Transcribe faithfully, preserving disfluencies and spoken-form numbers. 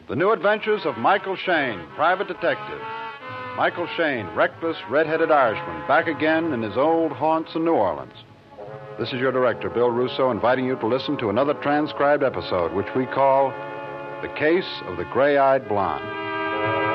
The New Adventures of Michael Shayne, Private Detective. Michael Shayne, reckless, red-headed Irishman, back again in his old haunts in New Orleans. This is your director, Bill Russo, inviting you to listen to another transcribed episode, which we call The Case of the Gray-Eyed Blonde.